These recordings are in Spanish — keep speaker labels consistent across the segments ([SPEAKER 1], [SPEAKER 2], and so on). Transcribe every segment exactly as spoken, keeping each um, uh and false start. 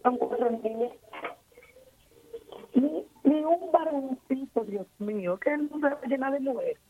[SPEAKER 1] son cuatro niñas. Ni, ni un varoncito, Dios mío, que el mundo está llena de mujeres.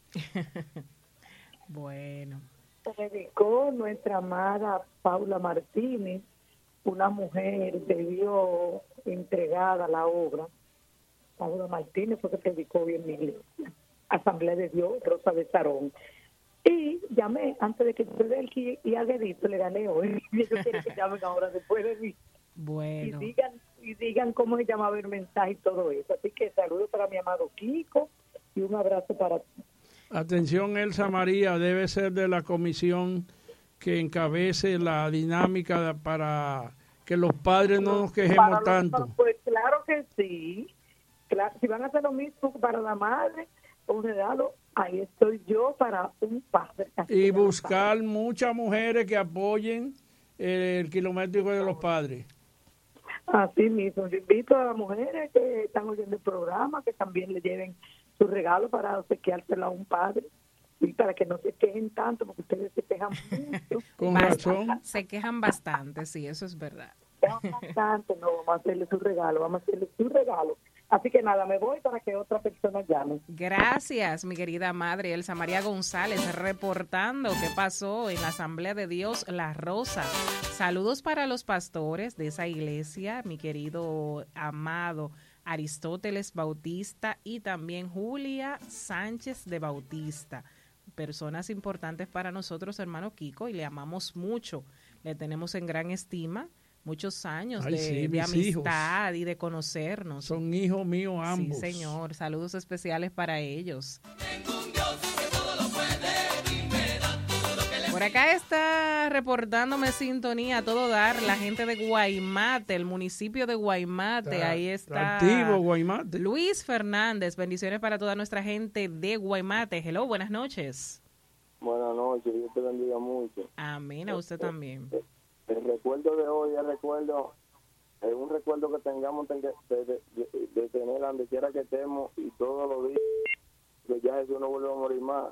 [SPEAKER 2] Bueno.
[SPEAKER 1] Se dedicó nuestra amada Paula Martínez, una mujer de Dios entregada a la obra. Paula Martínez fue que predicó bien mi iglesia. Asamblea de Dios, Rosa de Sarón. Y llamé antes de que yo le dé y a Guedito le gané hoy. Y ellos quieren que llamen ahora después de mí.
[SPEAKER 2] Bueno.
[SPEAKER 1] Y digan, y digan cómo se llamaba el mensaje y todo eso. Así que saludos para mi amado Kiko y un abrazo para ti.
[SPEAKER 3] Atención, Elsa María, debe ser de la comisión que encabece la dinámica para que los padres no nos quejemos
[SPEAKER 1] Para
[SPEAKER 3] tanto.
[SPEAKER 1] Los, pues claro que sí. Claro, si van a hacer lo mismo para la madre, un regalo, ahí estoy yo para un padre.
[SPEAKER 3] Y buscar muchas mujeres que apoyen el kilométrico de los padres.
[SPEAKER 1] Así mismo, yo invito a las mujeres que están oyendo el programa que también le lleven su regalo para obsequiárselo a un padre y para que no se quejen tanto, porque ustedes se quejan mucho.
[SPEAKER 3] Con razón.
[SPEAKER 2] Se quejan bastante, sí, eso es verdad.
[SPEAKER 1] Se quejan bastante, no, vamos a hacerle su regalo, vamos a hacerle su regalo. Así que nada, me voy para que otra persona llame.
[SPEAKER 2] Gracias, mi querida madre Elsa María González, reportando qué pasó en la Asamblea de Dios La Rosa. Saludos para los pastores de esa iglesia, mi querido amado Aristóteles Bautista y también Julia Sánchez de Bautista. Personas importantes para nosotros, hermano Kiko, y le amamos mucho. Le tenemos en gran estima. Muchos años
[SPEAKER 3] Ay,
[SPEAKER 2] de,
[SPEAKER 3] sí,
[SPEAKER 2] de amistad
[SPEAKER 3] hijos.
[SPEAKER 2] Y de conocernos.
[SPEAKER 3] Son hijos míos ambos.
[SPEAKER 2] Sí, señor. Saludos especiales para ellos. Por acá está reportándome sintonía a todo dar la gente de Guaymate, el municipio de Guaymate.
[SPEAKER 3] Está,
[SPEAKER 2] Ahí está.
[SPEAKER 3] Activo Guaymate.
[SPEAKER 2] Luis Fernández. Bendiciones para toda nuestra gente de Guaymate. Hello, buenas noches.
[SPEAKER 4] Buenas noches, Dios te bendiga mucho.
[SPEAKER 2] Amén, a usted también.
[SPEAKER 4] El recuerdo de hoy, el recuerdo, es un recuerdo que tengamos de, de, de, de tener donde quiera que estemos y todos los días, que ya Jesús no vuelve a morir más.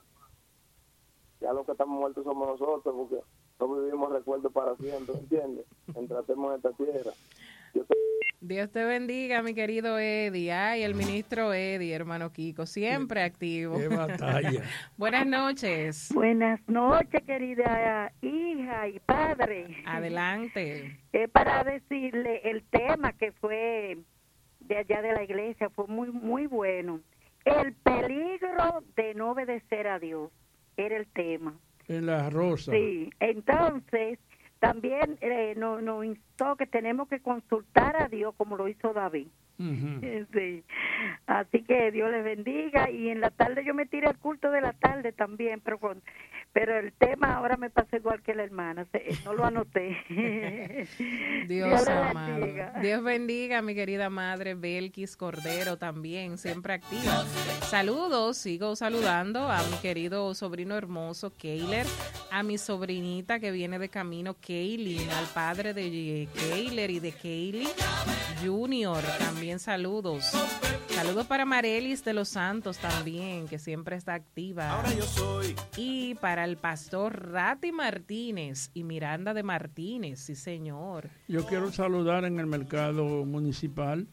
[SPEAKER 4] Ya los que estamos muertos somos nosotros, porque no vivimos recuerdos para siempre, ¿entiendes? Entramos en esta tierra. Yo te...
[SPEAKER 2] Dios te bendiga, mi querido Eddie. Ay, el ministro Eddie, hermano Kiko, siempre activo.
[SPEAKER 3] Qué batalla.
[SPEAKER 2] Buenas noches.
[SPEAKER 5] Buenas noches, querida hija y padre.
[SPEAKER 2] Adelante.
[SPEAKER 5] Es para decirle el tema que fue de allá de la iglesia, fue muy, muy bueno. El peligro de no obedecer a Dios era el tema.
[SPEAKER 3] En La Rosa.
[SPEAKER 5] Sí, entonces también eh, nos no instó que tenemos que consultar a Dios como lo hizo David.
[SPEAKER 3] Uh-huh.
[SPEAKER 5] Sí. Así que Dios les bendiga, y en la tarde yo me tiré al culto de la tarde también, pero con, pero el tema ahora me pasa igual que la hermana, no lo anoté.
[SPEAKER 2] Dios,
[SPEAKER 5] Dios
[SPEAKER 2] amado.
[SPEAKER 5] bendiga.
[SPEAKER 2] Dios bendiga, mi querida madre Belkis Cordero, también siempre activa. Saludos, sigo saludando a mi querido sobrino hermoso Keiler, a mi sobrinita que viene de camino Kaylin, al padre de Keiler y de Kaylee Junior, también saludos. Saludos para Marelis de los Santos también, que siempre está activa.
[SPEAKER 6] Ahora yo soy.
[SPEAKER 2] Y para el pastor Rati Martínez y Miranda de Martínez, sí señor.
[SPEAKER 3] Yo quiero saludar en el mercado municipal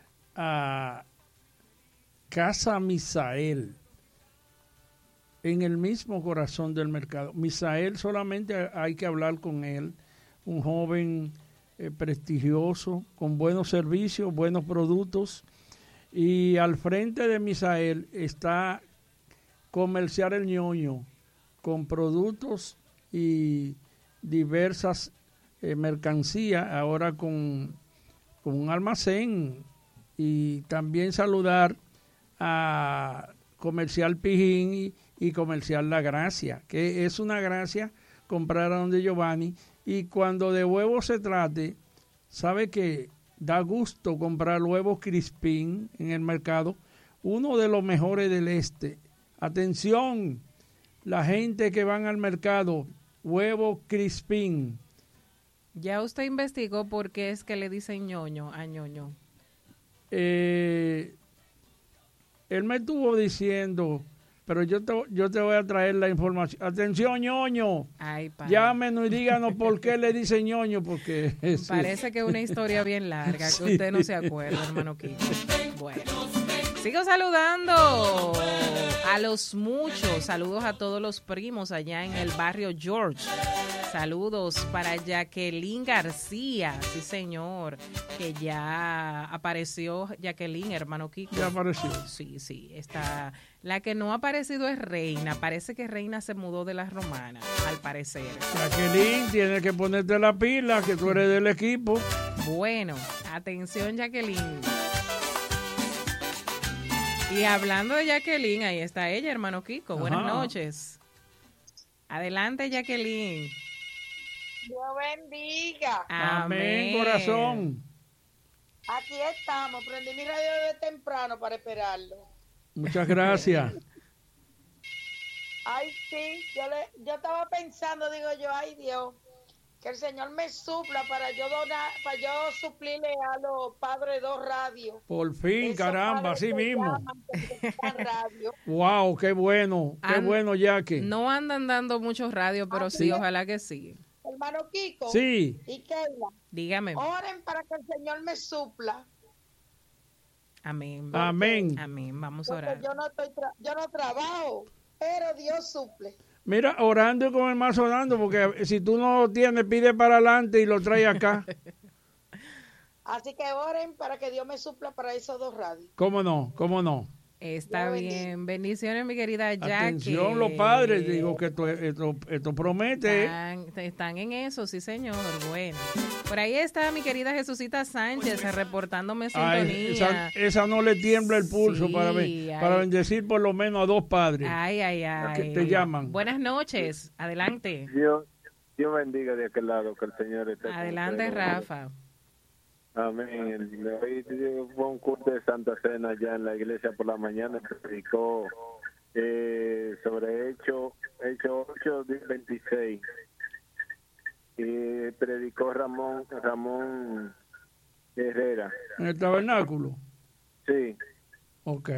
[SPEAKER 3] a Casa Misael, en el mismo corazón del mercado. Misael, solamente hay que hablar con él, un joven eh, prestigioso, con buenos servicios, buenos productos. Y al frente de Misael está Comercial El Ñoño, con productos y diversas eh, mercancías, ahora con, con un almacén. Y también saludar a Comercial Pijín y, y Comercial La Gracia, que es una gracia comprar a donde Giovanni. Y cuando de huevos se trate, sabe que da gusto comprar huevos Crispín en el mercado, uno de los mejores del este. Atención, la gente que van al mercado, huevo Crispín.
[SPEAKER 2] Ya usted investigó por qué es que le dicen ñoño a ñoño.
[SPEAKER 3] Eh, él me estuvo diciendo pero yo te, yo te voy a traer la información. Atención, ñoño.
[SPEAKER 2] Ay, padre.
[SPEAKER 3] Llámenos y díganos por qué le dice ñoño, porque... sí.
[SPEAKER 2] Parece que es una historia bien larga, que
[SPEAKER 3] Sí.
[SPEAKER 2] usted no se acuerda, hermano Kiko. Bueno, sigo saludando a los muchos. Saludos a todos los primos allá en el barrio George. Saludos para Jacqueline García, sí señor, que ya apareció Jacqueline, hermano Kiko.
[SPEAKER 3] Ya apareció.
[SPEAKER 2] Sí, sí, está. La que no ha aparecido es Reina. Parece que Reina se mudó de las Romanas, al parecer.
[SPEAKER 3] Jacqueline, tienes que ponerte la pila, que tú eres del equipo.
[SPEAKER 2] Bueno, atención Jacqueline. Y hablando de Jacqueline, ahí está ella, hermano Kiko. Buenas
[SPEAKER 3] Ajá.
[SPEAKER 2] noches. Adelante, Jacqueline.
[SPEAKER 6] Dios bendiga.
[SPEAKER 3] Amén, corazón.
[SPEAKER 6] Aquí estamos. Prendí mi radio de temprano para esperarlo.
[SPEAKER 3] Muchas gracias.
[SPEAKER 6] Ay, sí. Yo, le, yo estaba pensando, digo yo, ay Dios, que el Señor me supla para yo donar, para yo suplirle a los padres dos radios.
[SPEAKER 3] Por fin,
[SPEAKER 6] Esos
[SPEAKER 3] caramba,
[SPEAKER 6] padres
[SPEAKER 3] así
[SPEAKER 6] que
[SPEAKER 3] mismo.
[SPEAKER 6] llaman, que necesitan radio.
[SPEAKER 3] Wow, qué bueno, qué
[SPEAKER 2] An-
[SPEAKER 3] bueno, Jackie.
[SPEAKER 2] No andan dando muchos radios, pero sí, ojalá que sí.
[SPEAKER 6] Hermano Kiko
[SPEAKER 3] Sí.
[SPEAKER 6] y Keila,
[SPEAKER 2] Dígame.
[SPEAKER 6] oren para que el Señor me supla.
[SPEAKER 2] Amén.
[SPEAKER 3] Amén.
[SPEAKER 2] Amén. Vamos a
[SPEAKER 6] Porque
[SPEAKER 2] orar.
[SPEAKER 6] yo no, estoy tra- yo no trabajo, pero Dios suple.
[SPEAKER 3] Mira, orando y con el mazo orando, porque si tú no lo tienes, pide para adelante y lo trae acá.
[SPEAKER 6] Así que oren para que Dios me supla para esos dos radios.
[SPEAKER 3] ¿Cómo no? ¿Cómo no?
[SPEAKER 2] Está
[SPEAKER 6] Dios
[SPEAKER 2] bien. Bendiciones, mi querida Jackie.
[SPEAKER 3] Atención, los padres, digo que esto, esto, esto promete.
[SPEAKER 2] Están, están en eso, sí, señor. Bueno. Por ahí está mi querida Jesucita Sánchez reportándome
[SPEAKER 3] Ay,
[SPEAKER 2] sintonía.
[SPEAKER 3] esa, esa no le tiembla el pulso
[SPEAKER 2] Sí,
[SPEAKER 3] para, ben-
[SPEAKER 2] ay.
[SPEAKER 3] para bendecir por lo menos a dos padres.
[SPEAKER 2] Ay, ay, ay.
[SPEAKER 3] Que te llaman.
[SPEAKER 2] Buenas noches. Adelante.
[SPEAKER 4] Dios, Dios bendiga de aquel lado, que el Señor esté con
[SPEAKER 2] Adelante,
[SPEAKER 4] ustedes.
[SPEAKER 2] Rafa.
[SPEAKER 4] Amén. Hoy fue un culto de Santa Cena ya en la iglesia por la mañana, se predicó eh, sobre Hechos Hecho ocho, veintiséis. Y predicó Ramón Ramón Herrera.
[SPEAKER 3] En el tabernáculo.
[SPEAKER 4] Sí,
[SPEAKER 3] Ok.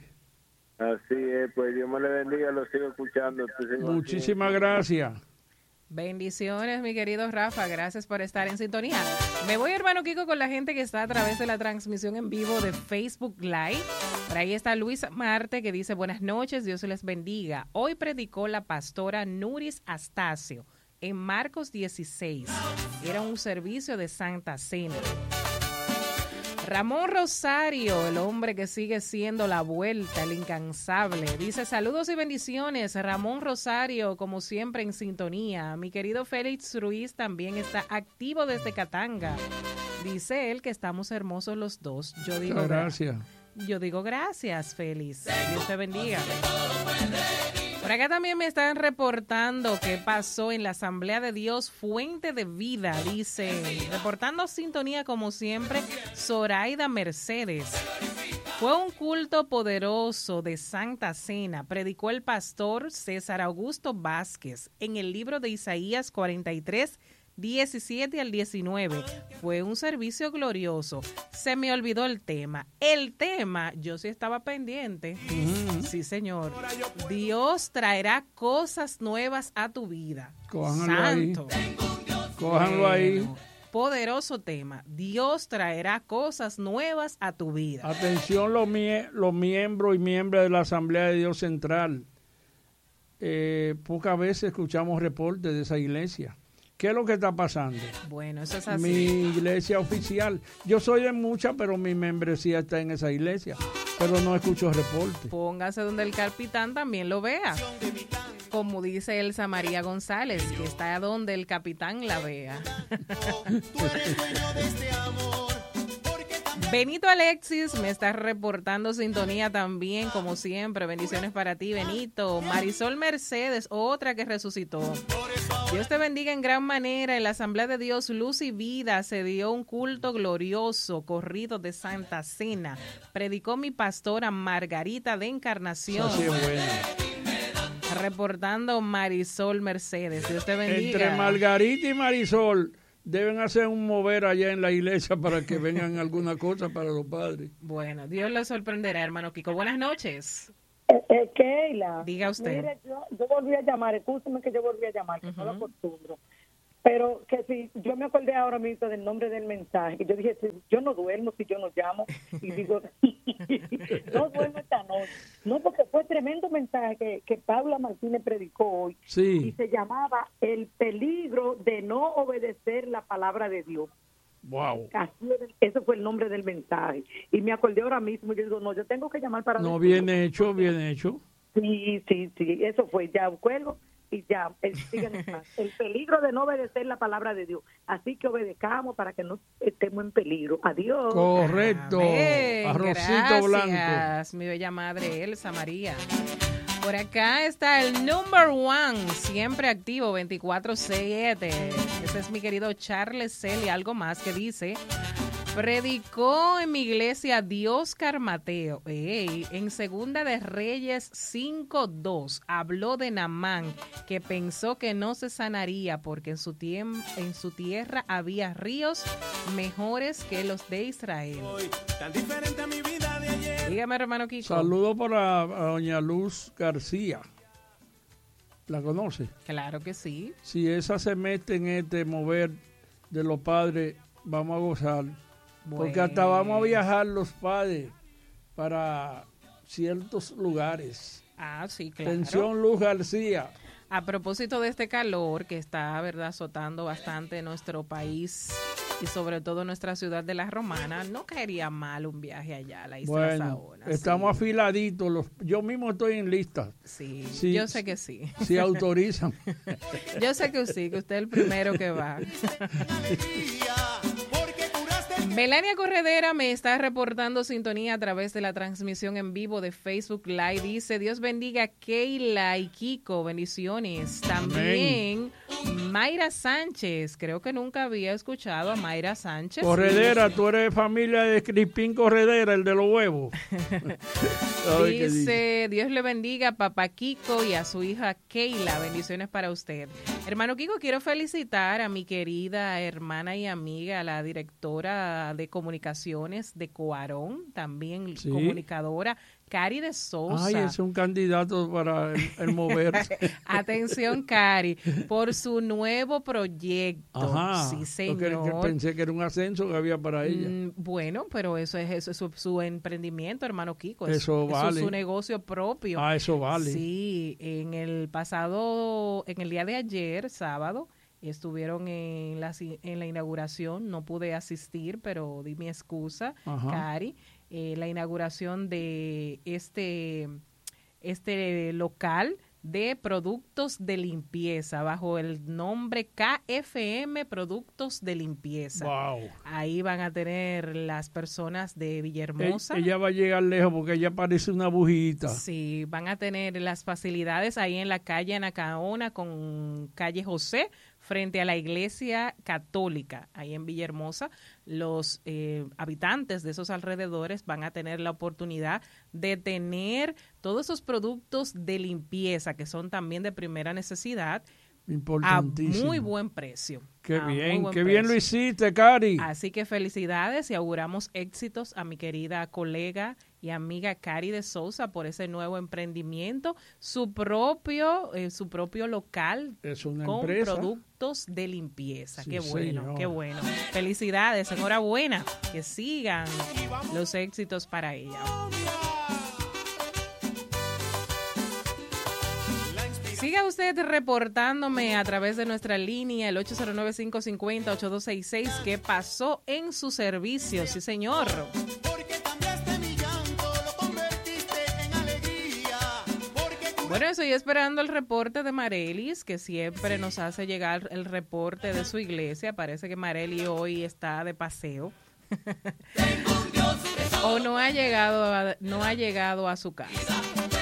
[SPEAKER 4] así es, pues Dios me le bendiga, lo sigo escuchando. Te sigo
[SPEAKER 3] Muchísimas
[SPEAKER 4] aquí.
[SPEAKER 3] gracias.
[SPEAKER 2] Bendiciones, mi querido Rafa. Gracias por estar en sintonía. Me voy, hermano Kiko, con la gente que está a través de la transmisión en vivo de Facebook Live. Por ahí está Luis Marte, que dice, buenas noches, Dios les bendiga. Hoy predicó la pastora Nuris Astacio en Marcos dieciséis. Era un servicio de Santa Cena. Ramón Rosario, el hombre que sigue siendo la vuelta, el incansable, dice saludos y bendiciones. Ramón Rosario, como siempre en sintonía. Mi querido Félix Ruiz también está activo desde Catanga. Dice él que estamos hermosos los dos. Yo digo
[SPEAKER 3] Muchas gracias.
[SPEAKER 2] Yo digo gracias, Félix. Dios te bendiga. Por acá también me están reportando qué pasó en la Asamblea de Dios Fuente de Vida, dice, reportando sintonía como siempre, Zoraida Mercedes. Fue un culto poderoso de Santa Cena, predicó el pastor César Augusto Vázquez en el libro de Isaías cuarenta y tres, diecisiete al diecinueve. Fue un servicio glorioso. Se me olvidó el tema. El tema, yo sí estaba pendiente.
[SPEAKER 3] Ujú.
[SPEAKER 2] Sí, señor. Dios traerá cosas nuevas a tu vida.
[SPEAKER 3] Cójanlo ahí.
[SPEAKER 2] Santo.
[SPEAKER 3] Cójanlo ahí.
[SPEAKER 2] Bueno, poderoso tema. Dios traerá cosas nuevas a tu vida.
[SPEAKER 3] Atención los, mie- los miembros y miembros de la Asamblea de Dios Central. Eh, pocas veces escuchamos reportes de esa iglesia. ¿Qué es lo que está pasando?
[SPEAKER 2] Bueno, eso es así.
[SPEAKER 3] Mi iglesia oficial. Yo soy de muchas, pero mi membresía está en esa iglesia. Pero no escucho reportes.
[SPEAKER 2] Póngase donde el capitán también lo vea. Como dice Elsa María González, que está donde el capitán la vea. Benito Alexis me está reportando sintonía también, como siempre. Bendiciones para ti, Benito. Marisol Mercedes, otra que resucitó. Dios te bendiga en gran manera. En la Asamblea de Dios, Luz y Vida, se dio un culto glorioso, corrido de Santa Cena. Predicó mi pastora Margarita de Encarnación.
[SPEAKER 3] Así es bueno.
[SPEAKER 2] Reportando Marisol Mercedes. Dios te bendiga.
[SPEAKER 3] Entre Margarita y Marisol deben hacer un mover allá en la iglesia para que vengan alguna cosa para los padres.
[SPEAKER 2] Bueno, Dios les sorprenderá, hermano Kiko. Buenas noches.
[SPEAKER 3] Buenas noches,
[SPEAKER 1] Eh, eh, Keila,
[SPEAKER 2] Diga usted.
[SPEAKER 1] Mire, yo, yo volví a llamar, escúcheme que yo volví a llamar, que
[SPEAKER 2] Ujú.
[SPEAKER 1] no lo acostumbro. Pero que si yo me acordé ahora mismo del nombre del mensaje, y yo dije, si yo no duermo si yo no llamo, y digo, no duermo esta noche. No, porque fue tremendo mensaje que, que Paula Martínez predicó hoy, y
[SPEAKER 3] Sí,
[SPEAKER 1] se llamaba El peligro de no obedecer la palabra de Dios.
[SPEAKER 3] wow.
[SPEAKER 1] Así era, ese fue el nombre del mensaje. Y me acordé ahora mismo, y yo digo, no, yo tengo que llamar para...
[SPEAKER 3] No,
[SPEAKER 1] decirlo.
[SPEAKER 3] bien hecho, bien hecho.
[SPEAKER 1] Sí, sí, sí, eso fue, ya cuelgo y ya, el, síganos más. El peligro de no obedecer la palabra de Dios. Así que obedezcamos para que no estemos en peligro. Adiós.
[SPEAKER 3] Correcto.
[SPEAKER 2] Amén.
[SPEAKER 3] Arrocito blanco.
[SPEAKER 2] Gracias, mi bella madre Elsa María. Por acá está el number one, siempre activo, veinticuatro siete. Ese es mi querido Charles Celi, algo más que dice... Predicó en mi iglesia Dioscar Mateo, ey, en Segunda de Reyes cinco dos, habló de Naamán, que pensó que no se sanaría porque en su, tiem- en su tierra había ríos mejores que los de Israel. Dígame, hermano Kiko.
[SPEAKER 3] Saludo para a doña Luz García. ¿La conoce?
[SPEAKER 2] Claro que sí.
[SPEAKER 3] Si esa se mete en este mover de los padres, vamos a gozar. Porque hasta vamos a viajar los padres para ciertos lugares.
[SPEAKER 2] Ah, sí, claro.
[SPEAKER 3] Atención, Luz García.
[SPEAKER 2] A propósito de este calor que está, verdad, azotando bastante nuestro país y sobre todo nuestra ciudad de La Romana, no caería mal un viaje allá a la isla
[SPEAKER 3] Bueno,
[SPEAKER 2] Saona.
[SPEAKER 3] estamos
[SPEAKER 2] sí.
[SPEAKER 3] afiladitos. Los, yo mismo estoy en lista.
[SPEAKER 2] Sí,
[SPEAKER 3] Sí,
[SPEAKER 2] yo sé que sí.
[SPEAKER 3] Si autorizan.
[SPEAKER 2] Yo sé que sí, que usted es el primero que va. Melania Corredera me está reportando sintonía a través de la transmisión en vivo de Facebook Live. Dice, Dios bendiga a Keila y Kiko, bendiciones. También Mayra Sánchez, creo que nunca había escuchado a Mayra Sánchez.
[SPEAKER 3] Corredera, tú eres familia de Crispín Corredera, el de los huevos. Ay, qué
[SPEAKER 2] Dice, Dios le bendiga a papá Kiko y a su hija Keila. Bendiciones para usted. Hermano Kiko, quiero felicitar a mi querida hermana y amiga, la directora de comunicaciones de Coarón, también
[SPEAKER 3] Sí.
[SPEAKER 2] comunicadora, Cari de Sousa.
[SPEAKER 3] Ay, es un candidato para el, el mover.
[SPEAKER 2] Atención, Cari, por su nuevo proyecto.
[SPEAKER 3] Ajá.
[SPEAKER 2] Sí,
[SPEAKER 3] Yo que- que
[SPEAKER 2] señor.
[SPEAKER 3] pensé que era un ascenso que había para ella.
[SPEAKER 2] Mm, bueno, pero eso es, eso es su, su emprendimiento, hermano Kiko. Es-
[SPEAKER 3] Eso vale.
[SPEAKER 2] es su negocio propio.
[SPEAKER 3] Ah, eso vale.
[SPEAKER 2] Sí, en el pasado, en el día de ayer, sábado, estuvieron en la, en la inauguración. No pude asistir, pero di mi excusa,
[SPEAKER 3] Ajá.
[SPEAKER 2] Cari. Eh, la inauguración de este, este local de productos de limpieza bajo el nombre K F M Productos de Limpieza.
[SPEAKER 3] Wow.
[SPEAKER 2] Ahí van a tener las personas de
[SPEAKER 3] E-
[SPEAKER 2] Villahermosa.
[SPEAKER 3] Ella va a llegar lejos porque ella parece una bujita.
[SPEAKER 2] Sí, van a tener las facilidades ahí en la calle Anacaona con calle José, frente a la iglesia católica, ahí en Villahermosa. Los eh, habitantes de esos alrededores van a tener la oportunidad de tener todos esos productos de limpieza que son también de primera necesidad a
[SPEAKER 3] Importantísimo.
[SPEAKER 2] muy buen precio.
[SPEAKER 3] Qué
[SPEAKER 2] A muy
[SPEAKER 3] bien,
[SPEAKER 2] buen
[SPEAKER 3] qué bien lo
[SPEAKER 2] precio.
[SPEAKER 3] hiciste, Cari.
[SPEAKER 2] Así que felicidades y auguramos éxitos a mi querida colega y amiga Cari de Sousa por ese nuevo emprendimiento, su propio, eh, su propio local
[SPEAKER 3] Es una
[SPEAKER 2] con
[SPEAKER 3] empresa.
[SPEAKER 2] productos de limpieza.
[SPEAKER 3] Sí,
[SPEAKER 2] Qué bueno,
[SPEAKER 3] señor.
[SPEAKER 2] qué bueno. Felicidades, enhorabuena, que sigan los éxitos para ella. Siga usted reportándome a través de nuestra línea, el ocho cero nueve, cinco cinco cero, ocho dos seis seis, qué pasó en su servicio. Sí, señor. Bueno, estoy esperando el reporte de Marelis, que siempre nos hace llegar el reporte de su iglesia. Parece que Mareli hoy está de paseo. O no ha llegado a, no ha llegado a su casa.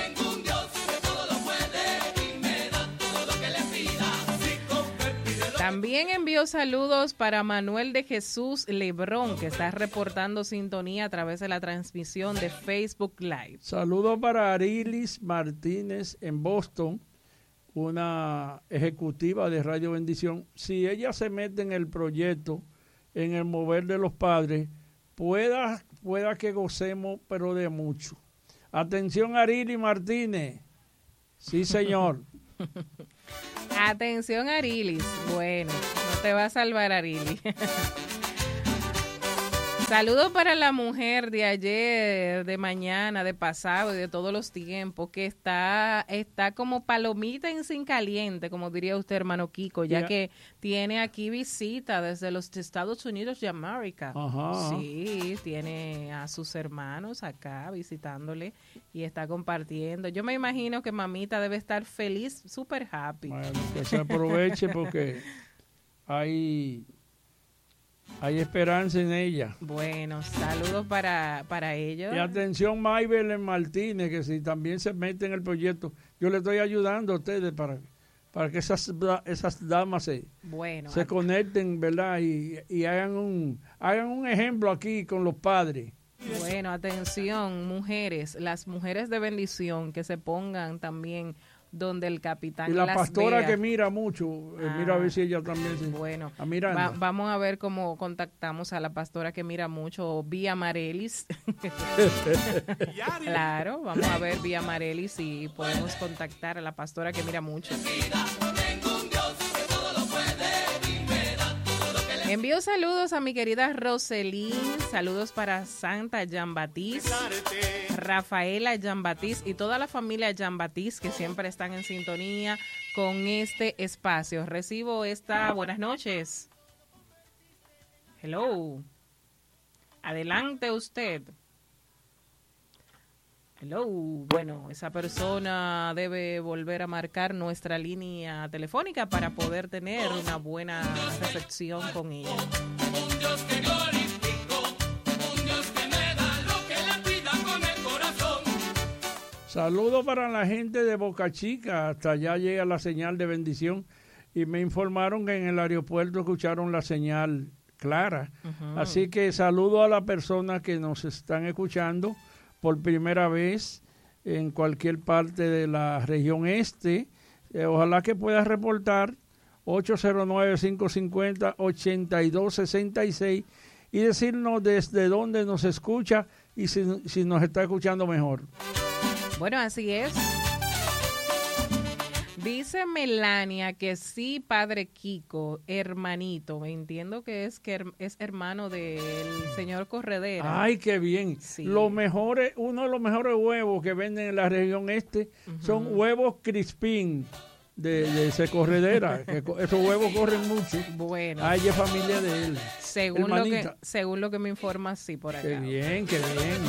[SPEAKER 2] También envío saludos para Manuel de Jesús Lebrón, que está reportando sintonía a través de la transmisión de Facebook Live.
[SPEAKER 3] Saludos para Arilis Martínez en Boston, una ejecutiva de Radio Bendición. Si ella se mete en el proyecto, en el mover de los padres, pueda, pueda que gocemos, pero de mucho. Atención, Arili Martínez. Sí, señor.
[SPEAKER 2] Atención, Arilis. Bueno, no te va a salvar, Arili. Saludos para la mujer de ayer, de mañana, de pasado y de todos los tiempos, que está está como palomita en sin caliente, como diría usted, hermano Kiko, ya yeah. que tiene aquí visita desde los Estados Unidos de América.
[SPEAKER 3] Ajá.
[SPEAKER 2] Sí, tiene a sus hermanos acá visitándole y está compartiendo. Yo me imagino que mamita debe estar feliz, súper happy.
[SPEAKER 3] Bueno, que se aproveche porque hay... Hay esperanza en ella.
[SPEAKER 2] Bueno, saludos para, para ellos.
[SPEAKER 3] Y atención, Maybel Martínez, que si también se mete en el proyecto, yo le estoy ayudando a ustedes para, para que esas, esas damas se,
[SPEAKER 2] bueno,
[SPEAKER 3] se conecten, ¿verdad? Y, y hagan un hagan un ejemplo aquí con los padres.
[SPEAKER 2] Bueno, atención, mujeres, las mujeres de bendición que se pongan también donde el capitán
[SPEAKER 3] y la
[SPEAKER 2] las
[SPEAKER 3] pastora
[SPEAKER 2] vea.
[SPEAKER 3] Que mira mucho, eh,
[SPEAKER 2] ah,
[SPEAKER 3] mira a ver si ella también se
[SPEAKER 2] bueno,
[SPEAKER 3] a mirando.
[SPEAKER 2] Va, vamos a ver cómo contactamos a la pastora que mira mucho vía Marelis. Claro, vamos a ver vía Marelis si podemos contactar a la pastora que mira mucho. Envío saludos a mi querida Roselín, saludos para Santa Jean-Baptiste, Rafaela Jean-Baptiste y toda la familia Jean-Baptiste que siempre están en sintonía con este espacio. Recibo esta, buenas noches. Hello. Adelante usted. Hello. Bueno, esa persona debe volver a marcar nuestra línea telefónica para poder tener una buena recepción con ella.
[SPEAKER 7] Un Dios que glorifico, un Dios que me da lo que le pida con el corazón.
[SPEAKER 3] Saludos para la gente de Boca Chica, hasta allá llega la señal de bendición y me informaron que en el aeropuerto escucharon la señal clara. Uh-huh. Así que saludo a las personas que nos están escuchando por primera vez en cualquier parte de la región este. Eh, ojalá que puedas reportar ocho cero nueve, cinco cinco cero, ocho dos seis seis y decirnos desde dónde nos escucha y si, si nos está escuchando mejor.
[SPEAKER 2] Bueno, así es. Dice Melania que sí, padre Kiko, hermanito. Me entiendo que es que es hermano del señor Corredera.
[SPEAKER 3] Ay, qué bien.
[SPEAKER 2] Sí.
[SPEAKER 3] Los mejores, uno de los mejores huevos que venden en la región este uh-huh. son huevos Crispín de, de ese Corredera. Que esos huevos corren mucho.
[SPEAKER 2] Bueno.
[SPEAKER 3] Ay, es familia de él.
[SPEAKER 2] Según lo que, según lo que me informa, sí, por acá.
[SPEAKER 3] Qué bien, qué bien.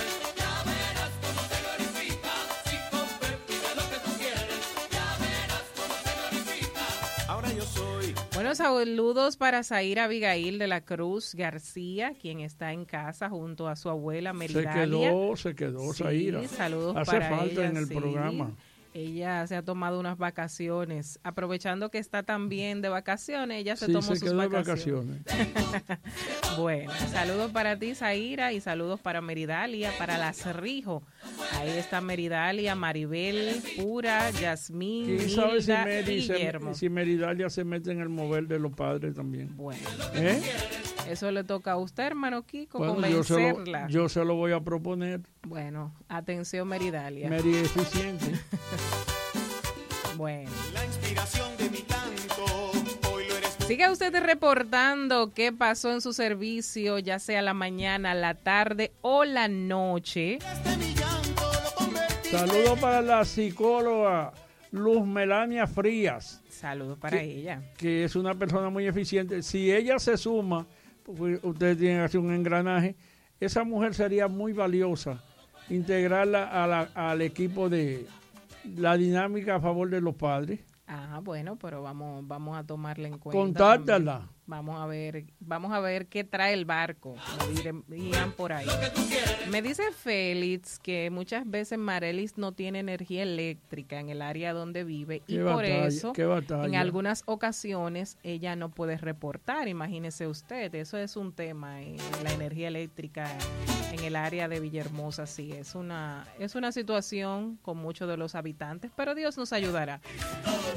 [SPEAKER 2] Bueno, saludos para Zaira Abigail de la Cruz García, quien está en casa junto a su abuela Meridalia.
[SPEAKER 3] Se quedó, se quedó
[SPEAKER 2] sí,
[SPEAKER 3] Zaira.
[SPEAKER 2] Saludos
[SPEAKER 3] Hace
[SPEAKER 2] para
[SPEAKER 3] falta
[SPEAKER 2] ella,
[SPEAKER 3] en el
[SPEAKER 2] sí.
[SPEAKER 3] programa.
[SPEAKER 2] Ella se ha tomado unas vacaciones, aprovechando que está también de vacaciones, ella se
[SPEAKER 3] sí,
[SPEAKER 2] tomó
[SPEAKER 3] se
[SPEAKER 2] sus
[SPEAKER 3] quedó
[SPEAKER 2] vacaciones.
[SPEAKER 3] De vacaciones.
[SPEAKER 2] Bueno, saludos para ti, Zaira, y saludos para Meridalia, para las Rijo. Ahí está Meridalia, Maribel, Pura, Yasmín,
[SPEAKER 3] ¿Quién sabe si,
[SPEAKER 2] Hilda
[SPEAKER 3] Meri,
[SPEAKER 2] y Guillermo?
[SPEAKER 3] Se, si Meridalia se mete en el mover de los padres también?
[SPEAKER 2] Bueno,
[SPEAKER 3] ¿Eh?
[SPEAKER 2] Eso le toca a usted, hermano Kiko,
[SPEAKER 3] bueno,
[SPEAKER 2] convencerla.
[SPEAKER 3] Yo se, lo, yo se lo voy a proponer.
[SPEAKER 2] Bueno, atención Meridalia.
[SPEAKER 3] Meri eficiente.
[SPEAKER 2] Bueno.
[SPEAKER 7] La inspiración de mi canto, hoy lo eres tú.
[SPEAKER 2] Siga usted reportando qué pasó en su servicio, ya sea la mañana, la tarde o la noche.
[SPEAKER 3] Saludos para la psicóloga Luz Melania Frías.
[SPEAKER 2] Saludos para
[SPEAKER 3] que,
[SPEAKER 2] ella.
[SPEAKER 3] Que es una persona muy eficiente. Si ella se suma, porque ustedes tienen que hacer un engranaje, esa mujer sería muy valiosa. Integrarla a la, al equipo de la dinámica a favor de los padres.
[SPEAKER 2] Ah, bueno, pero vamos vamos a tomarla en cuenta.
[SPEAKER 3] Contáctala.
[SPEAKER 2] También. Vamos a ver, vamos a ver qué trae el barco, como dirían por ahí. Me dice Félix que muchas veces Marelis no tiene energía eléctrica en el área donde vive y por
[SPEAKER 3] batalla,
[SPEAKER 2] eso
[SPEAKER 3] qué batalla.
[SPEAKER 2] En algunas ocasiones ella no puede reportar. Imagínese usted, eso es un tema, eh, la energía eléctrica en el área de Villahermosa, sí, es una es una situación con muchos de los habitantes, pero Dios nos ayudará.